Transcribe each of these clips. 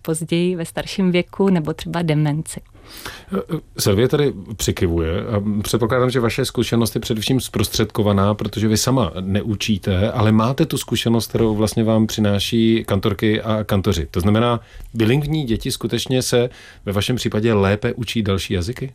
později ve starším věku nebo třeba demenci. Silvie tady přikivuje a předpokládám, že vaše zkušenost je především zprostředkovaná, protože vy sama neučíte, ale máte tu zkušenost, kterou vlastně vám přináší kantorky a kantoři. To znamená, bilingvní děti skutečně se ve vašem případě lépe učí další jazyky?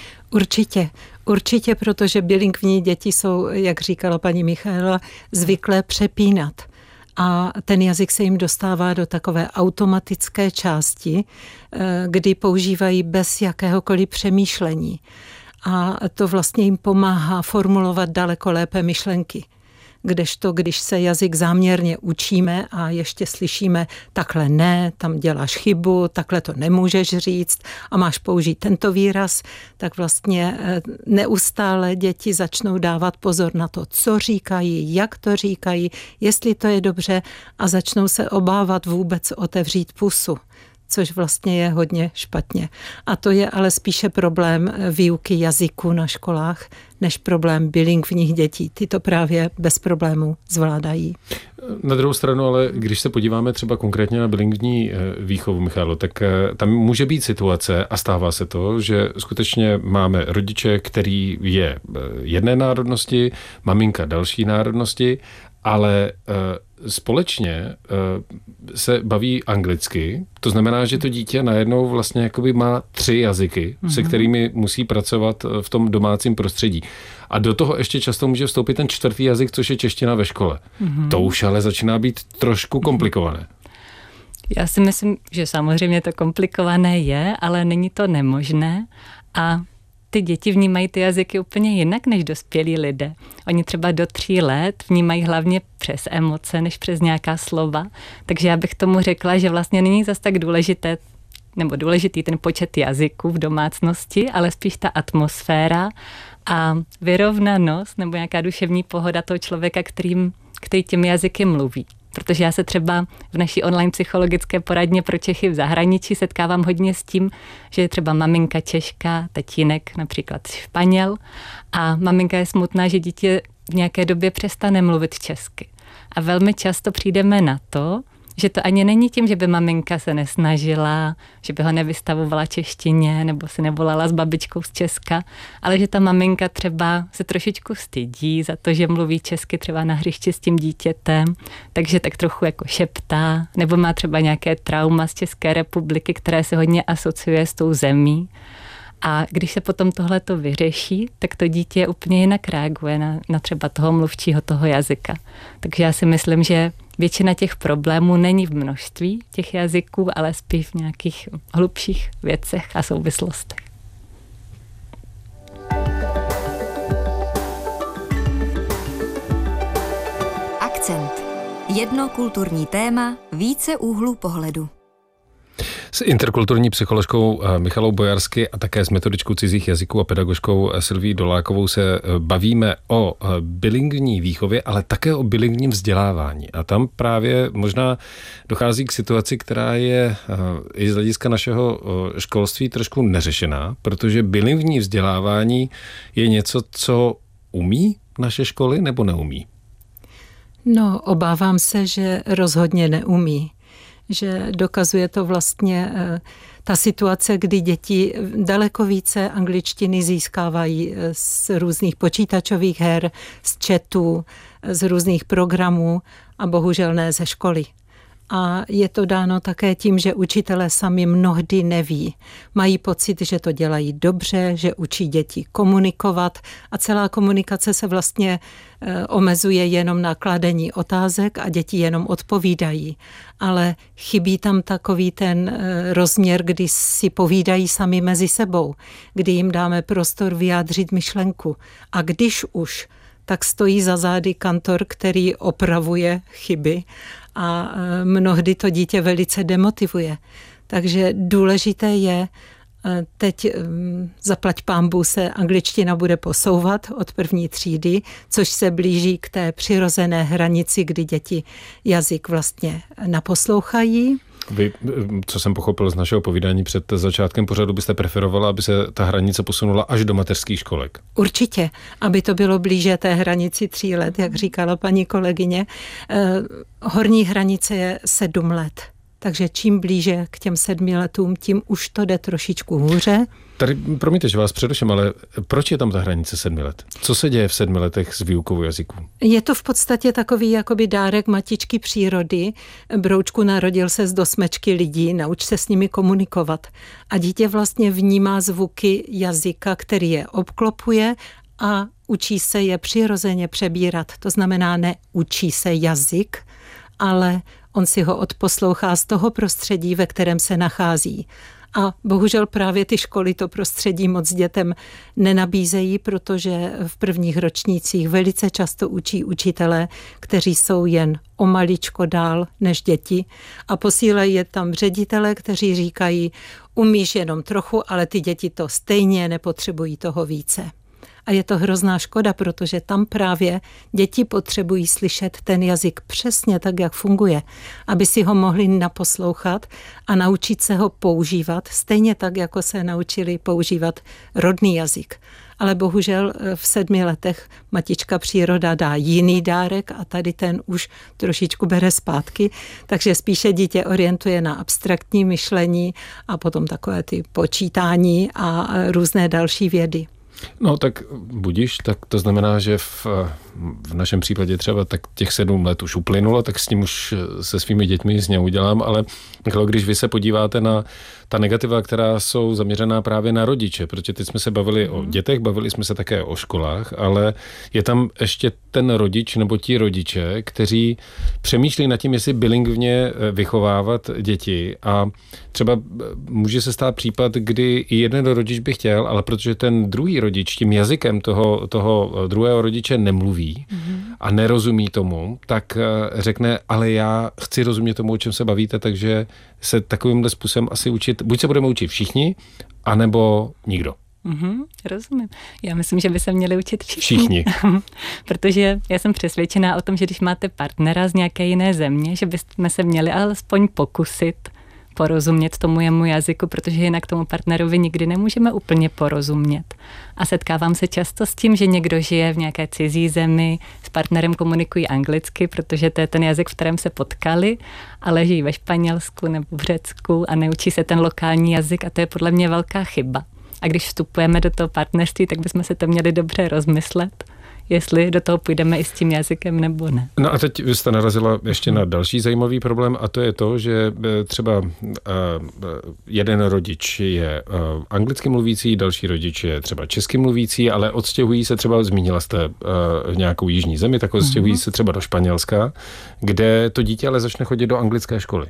Určitě, protože bilingvní děti jsou, jak říkala paní Michaela, zvyklé přepínat. A ten jazyk se jim dostává do takové automatické části, kdy používají bez jakéhokoliv přemýšlení. A to vlastně jim pomáhá formulovat daleko lépe myšlenky. Kdežto, když se jazyk záměrně učíme a ještě slyšíme takhle ne, tam děláš chybu, takhle to nemůžeš říct a máš použít tento výraz, tak vlastně neustále děti začnou dávat pozor na to, co říkají, jak to říkají, jestli to je dobře a začnou se obávat vůbec otevřít pusu, což vlastně je hodně špatně. A to je ale spíše problém výuky jazyku na školách, než problém bilingvních dětí. Ty to právě bez problémů zvládají. Na druhou stranu, ale když se podíváme třeba konkrétně na bilingvní výchovu, Michalo, tak tam může být situace, a stává se to, že skutečně máme rodiče, který je jedné národnosti, maminka další národnosti, ale společně se baví anglicky, to znamená, že to dítě najednou vlastně jakoby má 3 jazyky, se kterými musí pracovat v tom domácím prostředí. A do toho ještě často může vstoupit ten 4. jazyk, což je čeština ve škole. To už ale začíná být trošku komplikované. Já si myslím, že samozřejmě to komplikované je, ale není to nemožné a ty děti vnímají ty jazyky úplně jinak než dospělí lidé. Oni třeba do 3 let vnímají hlavně přes emoce, než přes nějaká slova. Takže já bych tomu řekla, že vlastně není zas tak důležitý ten počet jazyků v domácnosti, ale spíš ta atmosféra a vyrovnanost nebo nějaká duševní pohoda toho člověka, který těmi jazyky mluví. Protože já se třeba v naší online psychologické poradně pro Čechy v zahraničí setkávám hodně s tím, že je třeba maminka Češka, tatínek například Španěl a maminka je smutná, že dítě v nějaké době přestane mluvit česky. A velmi často přijdeme na to, že to ani není tím, že by maminka se nesnažila, že by ho nevystavovala češtině nebo si nevolala s babičkou z Česka, ale že ta maminka třeba se trošičku stydí za to, že mluví česky třeba na hřišti s tím dítětem, takže tak trochu jako šeptá, nebo má třeba nějaké trauma z České republiky, které se hodně asociuje s tou zemí. A když se potom tohleto vyřeší, tak to dítě úplně jinak reaguje na třeba toho mluvčího toho jazyka. Takže já si myslím, že většina těch problémů není v množství těch jazyků, ale spíš v nějakých hlubších věcech a souvislostech. Akcent. Jedno kulturní téma, více úhlů pohledu. S interkulturní psycholožkou Michalou Bojarsky a také s metodičkou cizích jazyků a pedagožkou Silvií Dolákovou se bavíme o bilingvní výchově, ale také o bilingvním vzdělávání. A tam právě možná dochází k situaci, která je i z hlediska našeho školství trošku neřešená, protože bilingvní vzdělávání je něco, co umí naše školy nebo neumí? No, obávám se, že rozhodně neumí. Že dokazuje to vlastně ta situace, kdy děti daleko více angličtiny získávají z různých počítačových her, z chatů, z různých programů a bohužel ne ze školy. A je to dáno také tím, že učitelé sami mnohdy neví. Mají pocit, že to dělají dobře, že učí děti komunikovat a celá komunikace se vlastně omezuje jenom na kladení otázek a děti jenom odpovídají. Ale chybí tam takový ten rozměr, kdy si povídají sami mezi sebou, kdy jim dáme prostor vyjádřit myšlenku. A když už, tak stojí za zády kantor, který opravuje chyby a mnohdy to dítě velice demotivuje. Takže důležité je, teď zaplať pánbůh se angličtina bude posouvat od 1. třídy, což se blíží k té přirozené hranici, kdy děti jazyk vlastně naposlouchají. Vy, co jsem pochopil z našeho povídání před začátkem pořadu, byste preferovala, aby se ta hranice posunula až do mateřských školek? Určitě, aby to bylo blíže té hranici 3 let, jak říkala paní kolegyně. Horní hranice je 7 let. Takže čím blíže k těm 7 letům, tím už to jde trošičku hůře. Tady, promiňte, že vás přeruším, ale proč je tam ta hranice 7 let? Co se děje v 7 letech s výukou jazyků? Je to v podstatě takový jakoby dárek matičky přírody. Broučku, narodil se z 8 lidí, nauč se s nimi komunikovat. A dítě vlastně vnímá zvuky jazyka, který je obklopuje a učí se je přirozeně přebírat. To znamená, neučí se jazyk, ale on si ho odposlouchá z toho prostředí, ve kterém se nachází. A bohužel právě ty školy to prostředí moc dětem nenabízejí, protože v prvních ročnících velice často učí učitelé, kteří jsou jen o maličko dál než děti a posílají je tam ředitelé, kteří říkají, umíš jenom trochu, ale ty děti to stejně nepotřebují toho více. A je to hrozná škoda, protože tam právě děti potřebují slyšet ten jazyk přesně tak, jak funguje, aby si ho mohli naposlouchat a naučit se ho používat, stejně tak, jako se naučili používat rodný jazyk. Ale bohužel v 7 letech matička příroda dá jiný dárek a tady ten už trošičku bere zpátky, takže spíše dítě orientuje na abstraktní myšlení a potom takové ty počítání a různé další vědy. No tak budiš, tak to znamená, že v našem případě třeba tak těch 7 let už uplynulo, tak s tím už se svými dětmi z něj udělám, ale když vy se podíváte na ta negativa, která jsou zaměřená právě na rodiče, protože teď jsme se bavili o dětech, bavili jsme se také o školách, ale je tam ještě ten rodič nebo ti rodiče, kteří přemýšlí nad tím, jestli bilingvně vychovávat děti a třeba může se stát případ, kdy i jeden rodič by chtěl, ale protože ten druhý rodič tím jazykem toho druhého rodiče nemluví a nerozumí tomu, tak řekne, ale já chci rozumět tomu, o čem se bavíte, takže se takovýmhle způsobem asi učit, buď se budeme učit všichni, anebo nikdo. Rozumím. Já myslím, že by se měli učit všichni. Protože já jsem přesvědčená o tom, že když máte partnera z nějaké jiné země, že bychom se měli alespoň pokusit porozumět tomu jemu jazyku, protože jinak tomu partnerovi nikdy nemůžeme úplně porozumět. A setkávám se často s tím, že někdo žije v nějaké cizí zemi, s partnerem komunikují anglicky, protože to je ten jazyk, v kterém se potkali, ale žijí ve Španělsku nebo v Řecku a neučí se ten lokální jazyk a to je podle mě velká chyba. A když vstupujeme do toho partnerství, tak bychom se to měli dobře rozmyslet, jestli do toho půjdeme i s tím jazykem nebo ne. No a teď jste narazila ještě na další zajímavý problém a to je to, že třeba jeden rodič je anglicky mluvící, další rodič je třeba česky mluvící, ale odstěhují se třeba, zmínila jste nějakou jižní zemi, tak odstěhují se třeba do Španělska, kde to dítě ale začne chodit do anglické školy.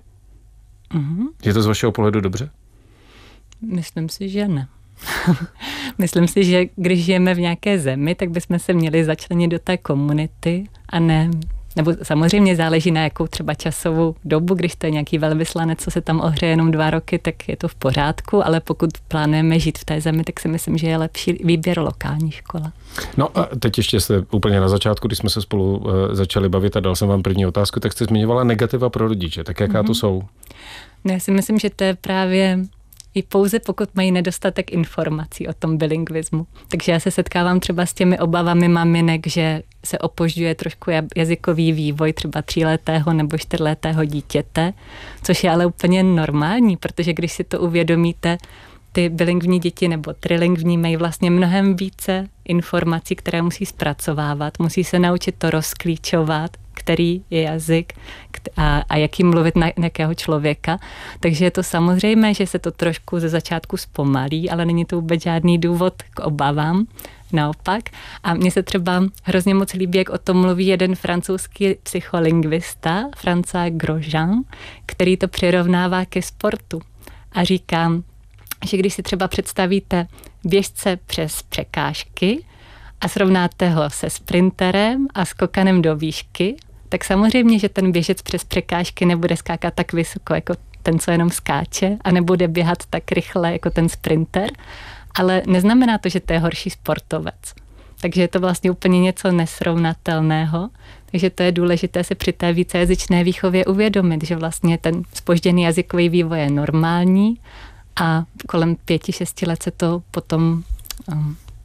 Je to z vašeho pohledu dobře? Myslím si, že ne. Myslím si, že když žijeme v nějaké zemi, tak bychom se měli začlenit do té komunity a ne, nebo samozřejmě záleží na jakou třeba časovou dobu, když to je nějaký velvyslanec, co se tam ohřeje jenom 2 roky, tak je to v pořádku, ale pokud plánujeme žít v té zemi, tak si myslím, že je lepší výběr lokální škola. No a teď ještě jste úplně na začátku, když jsme se spolu začali bavit a dal jsem vám první otázku, tak jste zmiňovala negativa pro rodiče, tak jaká to jsou? No, já si myslím, že to je právě i pouze pokud mají nedostatek informací o tom bilingvismu. Takže já se setkávám třeba s těmi obavami maminek, že se opožďuje trošku jazykový vývoj třeba 3letého nebo 4letého dítěte, což je ale úplně normální, protože když si to uvědomíte, ty bilingvní děti nebo trilingvní mají vlastně mnohem více informací, které musí zpracovávat, musí se naučit to rozklíčovat, který je jazyk a jaký mluvit na nějakého člověka. Takže je to samozřejmé, že se to trošku ze začátku zpomalí, ale není to vůbec žádný důvod k obavám. Naopak. A mně se třeba hrozně moc líbí, jak o tom mluví jeden francouzský psycholingvista, François Grosjean, který to přirovnává ke sportu. A říká, že když si třeba představíte běžce přes překážky a srovnáte ho se sprinterem a skokanem do výšky, tak samozřejmě, že ten běžec přes překážky nebude skákat tak vysoko jako ten, co jenom skáče a nebude běhat tak rychle jako ten sprinter, ale neznamená to, že to je horší sportovec. Takže je to vlastně úplně něco nesrovnatelného. Takže to je důležité se při té vícejazyčné výchově uvědomit, že vlastně ten zpožděný jazykový vývoj je normální a kolem 5-6 let se to potom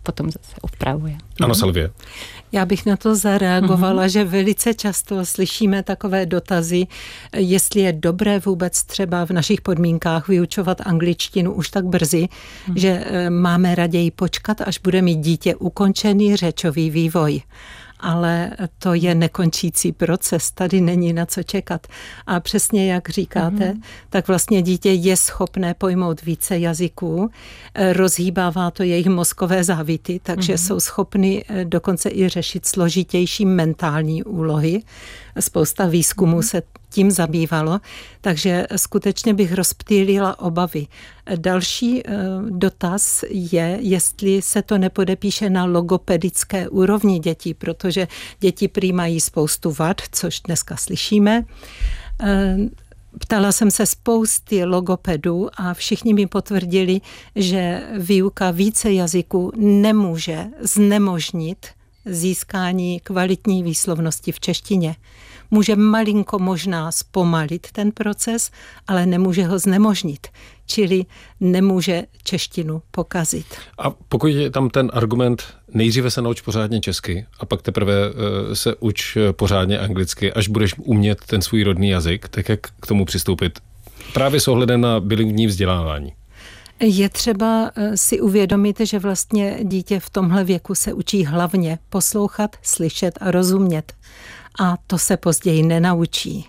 potom zase upravuje. Ano, Silvie. Já bych na to zareagovala, že velice často slyšíme takové dotazy, jestli je dobré vůbec třeba v našich podmínkách vyučovat angličtinu už tak brzy, že máme raději počkat, až bude mít dítě ukončený řečový vývoj. Ale to je nekončící proces, tady není na co čekat. A přesně jak říkáte, tak vlastně dítě je schopné pojmout více jazyků, rozhýbává to jejich mozkové závity, takže jsou schopny dokonce i řešit složitější mentální úlohy. Spousta výzkumů se tím zabývalo, takže skutečně bych rozptýlila obavy. Další dotaz je, jestli se to nepodepíše na logopedické úrovni dětí, protože děti prý mají spoustu vad, což dneska slyšíme. Ptala jsem se spousty logopedů a všichni mi potvrdili, že výuka více jazyků nemůže znemožnit získání kvalitní výslovnosti v češtině. Může malinko možná zpomalit ten proces, ale nemůže ho znemožnit. Čili nemůže češtinu pokazit. A pokud je tam ten argument, nejdříve se nauč pořádně česky a pak teprve se uč pořádně anglicky, až budeš umět ten svůj rodný jazyk, tak jak k tomu přistoupit? Právě s ohledem na bilingvní vzdělávání. Je třeba si uvědomit, že vlastně dítě v tomhle věku se učí hlavně poslouchat, slyšet a rozumět. A to se později nenaučí.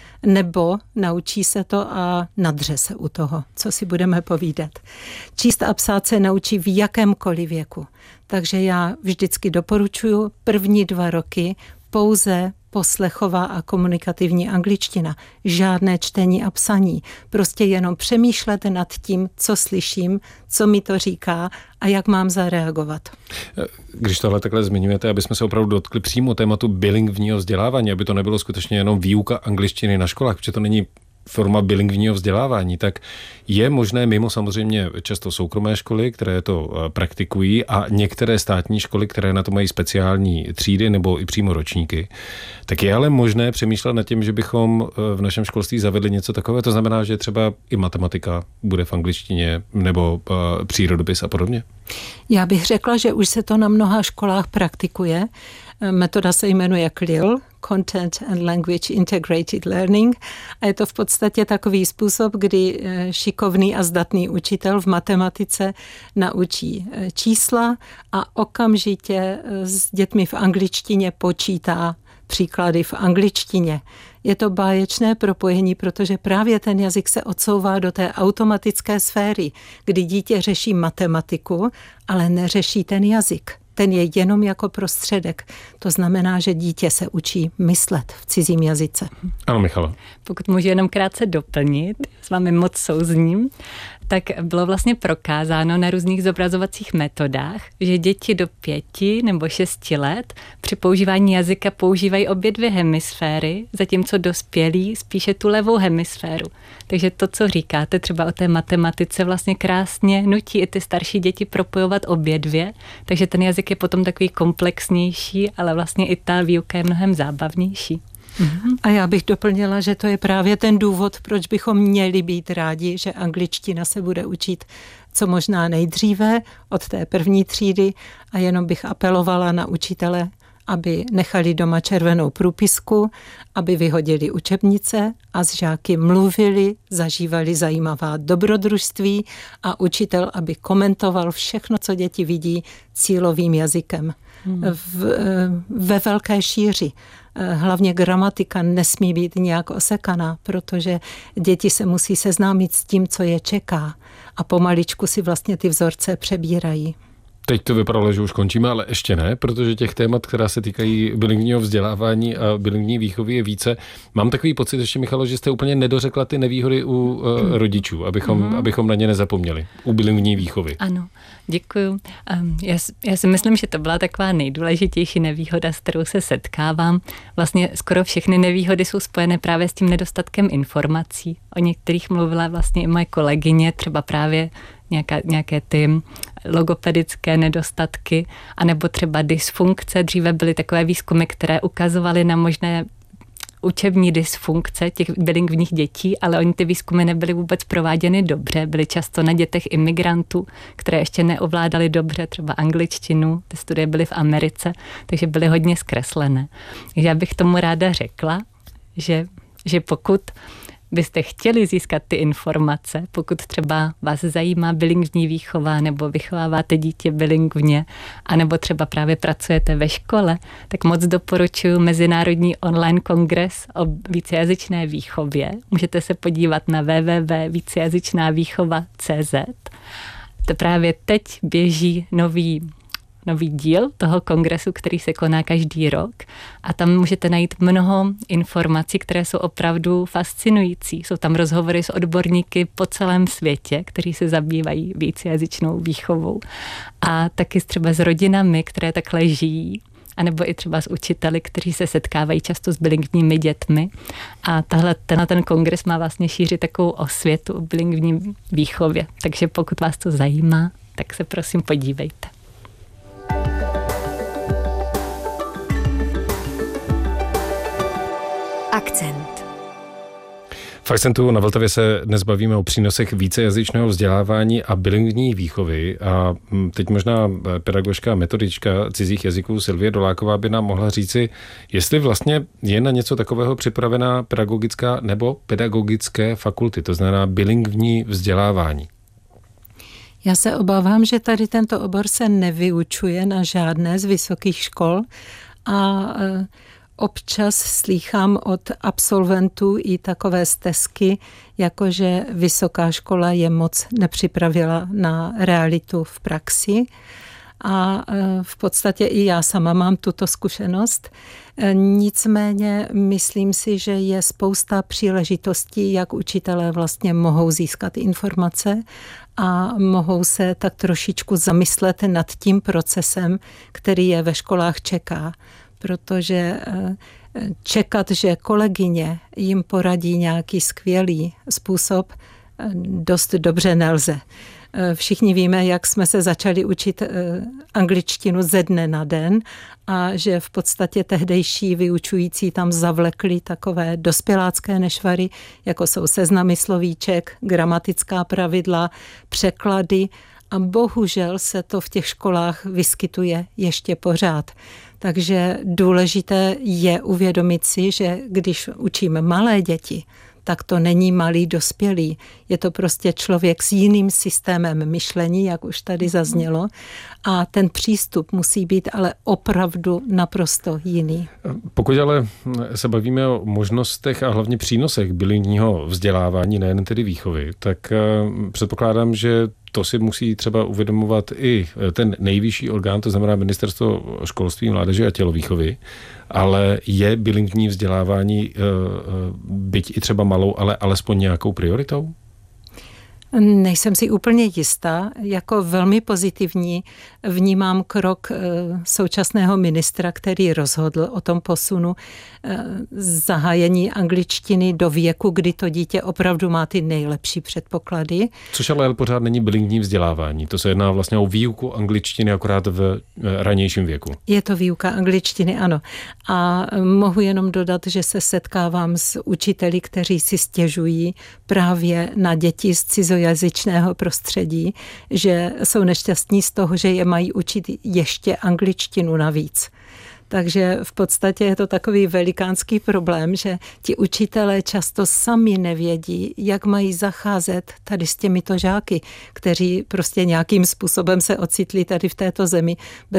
Nebo naučí se to a nadře se u toho, co si budeme povídat. Číst a psát se naučí v jakémkoliv věku. Takže já vždycky doporučuji první 2 roky pouze poslechová a komunikativní angličtina. Žádné čtení a psaní. Prostě jenom přemýšlet nad tím, co slyším, co mi to říká a jak mám zareagovat. Když tohle takhle zmiňujete, aby jsme se opravdu dotkli přímo tématu bilingvního vzdělávání, aby to nebylo skutečně jenom výuka angličtiny na školách, protože to není forma bilingvního vzdělávání, tak je možné mimo samozřejmě často soukromé školy, které to praktikují a některé státní školy, které na to mají speciální třídy nebo i přímo ročníky, tak je ale možné přemýšlet nad tím, že bychom v našem školství zavedli něco takového. To znamená, že třeba i matematika bude v angličtině nebo přírodopis a podobně? Já bych řekla, že už se to na mnoha školách praktikuje. Metoda se jmenuje CLIL, Content and Language Integrated Learning, a je to v podstatě takový způsob, kdy šikovný a zdatný učitel v matematice naučí čísla a okamžitě s dětmi v angličtině počítá příklady v angličtině. Je to báječné propojení, protože právě ten jazyk se odsouvá do té automatické sféry, kdy dítě řeší matematiku, ale neřeší ten jazyk. Ten je jenom jako prostředek. To znamená, že dítě se učí myslet v cizím jazyce. Ano, Michala. Pokud můžu jenom krátce doplnit, s vámi moc souzním, tak bylo vlastně prokázáno na různých zobrazovacích metodách, že děti do 5 nebo 6 let při používání jazyka používají obě 2 hemisféry, zatímco dospělí spíše tu levou hemisféru. Takže to, co říkáte třeba o té matematice, vlastně krásně nutí i ty starší děti propojovat obě 2, takže ten jazyk je potom takový komplexnější, ale vlastně i ta výuka je mnohem zábavnější. A já bych doplnila, že to je právě ten důvod, proč bychom měli být rádi, že angličtina se bude učit co možná nejdříve od té 1. třídy a jenom bych apelovala na učitele, aby nechali doma červenou průpisku, aby vyhodili učebnice a s žáky mluvili, zažívali zajímavá dobrodružství a učitel, aby komentoval všechno, co děti vidí, cílovým jazykem. Ve velké šíři. Hlavně gramatika nesmí být nějak osekaná, protože děti se musí seznámit s tím, co je čeká a pomaličku si vlastně ty vzorce přebírají. Teď to vypadalo, že už končíme, ale ještě ne, protože těch témat, která se týkají bilingvního vzdělávání a bilingvní výchovy je více. Mám takový pocit ještě, Michalo, že jste úplně nedořekla ty nevýhody u rodičů, abychom na ně nezapomněli, u bilingvní výchovy. Ano, děkuju. Já si myslím, že to byla taková nejdůležitější nevýhoda, s kterou se setkávám. Vlastně skoro všechny nevýhody jsou spojené právě s tím nedostatkem informací. O některých mluvila vlastně i moje kolegyně, třeba právě nějaké ty logopedické nedostatky, anebo třeba dysfunkce. Dříve byly takové výzkumy, které ukazovaly na možné učební dysfunkce těch bilingvních dětí, ale oni ty výzkumy nebyly vůbec prováděny dobře, byly často na dětech imigrantů, které ještě neovládaly dobře třeba angličtinu, ty studie byly v Americe, takže byly hodně zkreslené. Takže já bych tomu ráda řekla, že pokud byste chtěli získat ty informace, pokud třeba vás zajímá bilingvní výchova nebo vychováváte dítě bilingvně, anebo třeba právě pracujete ve škole, tak moc doporučuji Mezinárodní online kongres o vícejazyčné výchově. Můžete se podívat na www.vícejazyčnávýchova.cz. To právě teď běží nový díl toho kongresu, který se koná každý rok a tam můžete najít mnoho informací, které jsou opravdu fascinující. Jsou tam rozhovory s odborníky po celém světě, kteří se zabývají vícejazyčnou výchovou a taky třeba s rodinami, které takhle žijí, anebo i třeba s učiteli, kteří se setkávají často s bilingvními dětmi. A ten kongres má vlastně šířit takovou osvětu o bilingvní výchově. Takže pokud vás to zajímá, tak se prosím podívejte. Akcent. V Akcentu na Vltavě se dnes bavíme o přínosech vícejazyčného vzdělávání a bilingvní výchovy a teď možná pedagožka a metodička cizích jazyků Sylvie Doláková by nám mohla říci, jestli vlastně je na něco takového připravená pedagogická nebo pedagogické fakulty, to znamená bilingvní vzdělávání. Já se obávám, že tady tento obor se nevyučuje na žádné z vysokých škol a občas slýchám od absolventů i takové stesky, jakože vysoká škola je moc nepřipravila na realitu v praxi. A v podstatě i já sama mám tuto zkušenost. Nicméně myslím si, že je spousta příležitostí, jak učitelé vlastně mohou získat informace a mohou se tak trošičku zamyslet nad tím procesem, který je ve školách čeká. Protože čekat, že kolegyně jim poradí nějaký skvělý způsob, dost dobře nelze. Všichni víme, jak jsme se začali učit angličtinu ze dne na den a že v podstatě tehdejší vyučující tam zavlekli takové dospělácké nešvary, jako jsou seznamy slovíček, gramatická pravidla, překlady a bohužel se to v těch školách vyskytuje ještě pořád. Takže důležité je uvědomit si, že když učíme malé děti, tak to není malý dospělý. Je to prostě člověk s jiným systémem myšlení, jak už tady zaznělo. A ten přístup musí být ale opravdu naprosto jiný. Pokud ale se bavíme o možnostech a hlavně přínosech bilingvního vzdělávání, nejen tedy výchovy, tak předpokládám, že to si musí třeba uvědomovat i ten nejvyšší orgán, to znamená Ministerstvo školství, mládeže a tělovýchovy, ale je bilingvní vzdělávání byť i třeba malou, ale alespoň nějakou prioritou? Nejsem si úplně jistá. Jako velmi pozitivní vnímám krok současného ministra, který rozhodl o tom posunu zahájení angličtiny do věku, kdy to dítě opravdu má ty nejlepší předpoklady. Což ale pořád není bilingvní vzdělávání. To se jedná vlastně o výuku angličtiny akorát v ranějším věku. Je to výuka angličtiny, ano. A mohu jenom dodat, že se setkávám s učiteli, kteří si stěžují právě na děti z cizojazyčného prostředí, že jsou nešťastní z toho, že je mají učit ještě angličtinu navíc. Takže v podstatě je to takový velikánský problém, že ti učitelé často sami nevědí, jak mají zacházet tady s těmito žáky, kteří prostě nějakým způsobem se ocitli tady v této zemi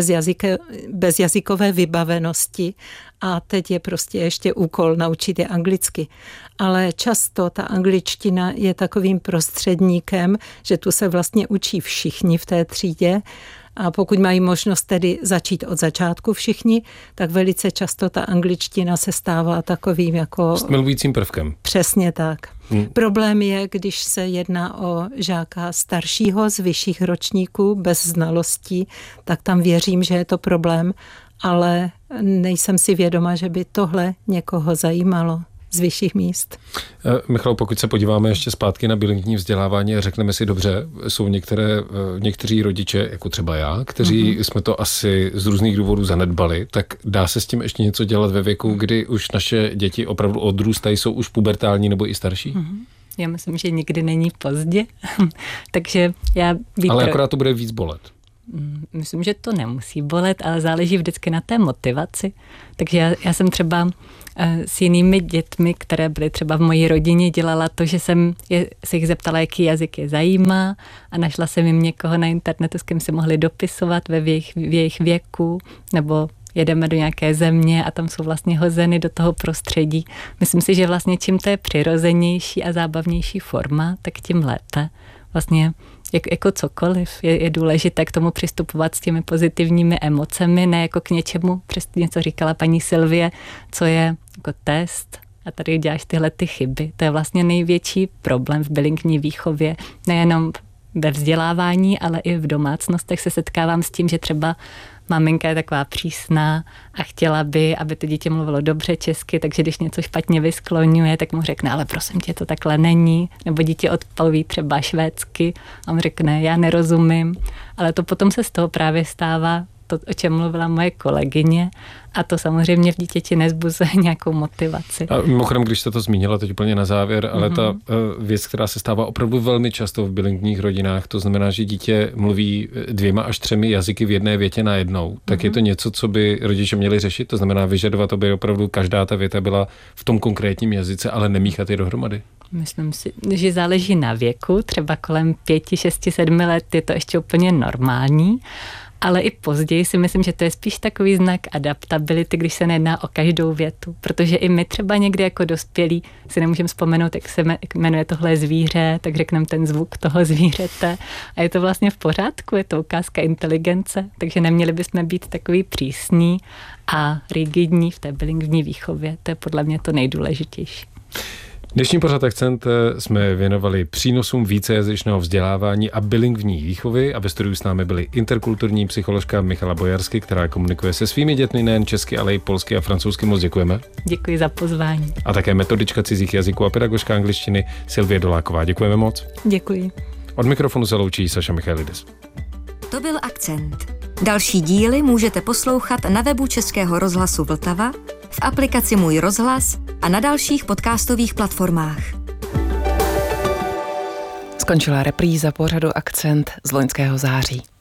bez jazykové vybavenosti a teď je prostě ještě úkol naučit je anglicky. Ale často ta angličtina je takovým prostředníkem, že tu se vlastně učí všichni v té třídě. A pokud mají možnost tedy začít od začátku všichni, tak velice často ta angličtina se stává takovým jako... stmelujícím prvkem. Přesně tak. Problém je, když se jedná o žáka staršího z vyšších ročníků bez znalostí, tak tam věřím, že je to problém, ale nejsem si vědoma, že by tohle někoho zajímalo. z vyšších míst. Michalo, pokud se podíváme ještě zpátky na bilingvní vzdělávání a řekneme si dobře, jsou někteří rodiče, jako třeba já, kteří jsme to asi z různých důvodů zanedbali, tak dá se s tím ještě něco dělat ve věku, kdy už naše děti opravdu odrůstají, jsou už pubertální nebo i starší? Já myslím, že nikdy není pozdě, takže já... Ale akorát to bude víc bolet. Myslím, že to nemusí bolet, ale záleží vždycky na té motivaci. Takže já jsem třeba s jinými dětmi, které byly třeba v mojí rodině, dělala to, že jsem se jich zeptala, jaký jazyk je zajímá a našla jsem jim někoho na internetu, s kým se mohli dopisovat v jejich věku, nebo jedeme do nějaké země a tam jsou vlastně hozeny do toho prostředí. Myslím si, že vlastně čím to je přirozenější a zábavnější forma, tak tím lépe. Vlastně jako cokoliv je důležité k tomu přistupovat s těmi pozitivními emocemi, ne jako k něčemu, přesně co říkala paní Sylvie, co je jako test a tady děláš tyhle ty chyby. To je vlastně největší problém v bilingvní výchově, nejenom ve vzdělávání, ale i v domácnostech se setkávám s tím, že třeba maminka je taková přísná a chtěla by, aby to dítě mluvilo dobře česky, takže když něco špatně vyskloňuje, tak mu řekne, ale prosím tě, to takhle není. Nebo dítě odpoví třeba švédsky a on řekne, já nerozumím. Ale to potom se z toho právě stává to, o čem mluvila moje kolegyně, a to samozřejmě v dítěti nezbuzuje nějakou motivaci. A mimochodem, když jste to zmínila teď úplně na závěr, ale ta věc, která se stává opravdu velmi často v bilingvních rodinách, to znamená, že dítě mluví 2 až 3 jazyky v jedné větě najednou, tak je to něco, co by rodiče měli řešit, to znamená vyžadovat, aby opravdu každá ta věta byla v tom konkrétním jazyce, ale nemíchat je dohromady. Myslím si, že záleží na věku, třeba kolem 5, 6, 7 let je to ještě úplně normální, ale i později si myslím, že to je spíš takový znak adaptability, když se nejedná o každou větu, protože i my třeba někdy jako dospělí si nemůžeme vzpomenout, jak se jmenuje tohle zvíře, tak řekneme ten zvuk toho zvířete a je to vlastně v pořádku, je to ukázka inteligence, takže neměli bychom být takový přísní a rigidní v té bilingvní výchově, to je podle mě to nejdůležitější. Dnešní pořad Akcent jsme věnovali přínosům vícejazyčného vzdělávání a bilingvní výchovy a ve studiu s námi byly interkulturní psycholožka Michala Bojarsky, která komunikuje se svými dětmi nejen česky, ale i polsky a francouzsky. Moc děkujeme. Děkuji za pozvání. A také metodička cizích jazyků a pedagožka angličtiny Sylvie Doláková. Děkujeme moc. Děkuji. Od mikrofonu se loučí Saša Michailidis. To byl Akcent. Další díly můžete poslouchat na webu Českého rozhlasu Vltava, v aplikaci Můj rozhlas a na dalších podcastových platformách. Skončila repríza pořadu Akcent z loňského září.